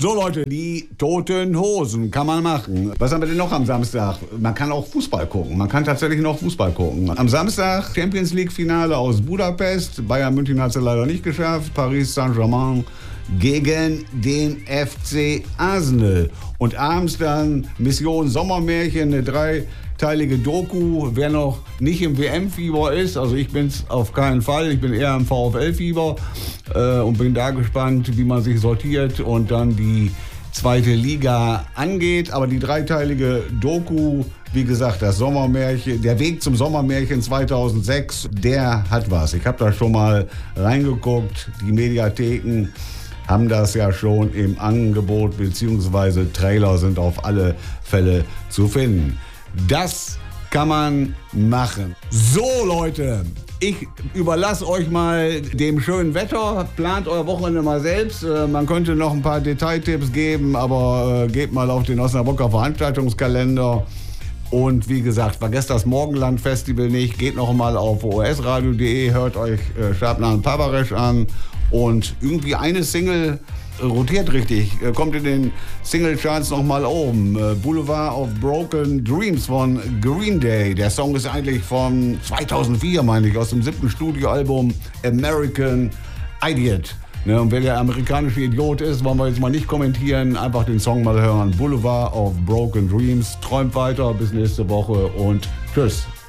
So Leute, die Toten Hosen kann man machen. Was haben wir denn noch am Samstag? Man kann auch Fußball gucken. Man kann tatsächlich noch Fußball gucken. Am Samstag Champions League Finale aus Budapest. Bayern München hat es leider nicht geschafft. Paris Saint-Germain gegen den FC Arsenal. Und abends dann Mission Sommermärchen, eine dreiteilige Doku. Wer noch nicht im WM-Fieber ist, also ich bin's auf keinen Fall, ich bin eher im VfL-Fieber und bin da gespannt, wie man sich sortiert und dann die zweite Liga angeht. Aber die dreiteilige Doku, wie gesagt, das Sommermärchen, der Weg zum Sommermärchen 2006, der hat was. Ich habe da schon mal reingeguckt, die Mediatheken haben das ja schon im Angebot, beziehungsweise Trailer sind auf alle Fälle zu finden. Das kann man machen. So Leute, ich überlasse euch mal dem schönen Wetter. Plant euer Wochenende mal selbst. Man könnte noch ein paar Detailtipps geben, aber geht mal auf den Osnabrücker Veranstaltungskalender. Und wie gesagt, vergesst das Morgenland-Festival nicht. Geht noch mal auf osradio.de, hört euch Schablan Pabaresch an. Und irgendwie eine Single rotiert richtig, kommt in den Single-Charts noch mal oben. Boulevard of Broken Dreams von Green Day. Der Song ist eigentlich von 2004, meine ich, aus dem 7. Studioalbum American Idiot. Ne, und wer der amerikanische Idiot ist, wollen wir jetzt mal nicht kommentieren. Einfach den Song mal hören. Boulevard of Broken Dreams. Träumt weiter, bis nächste Woche und tschüss.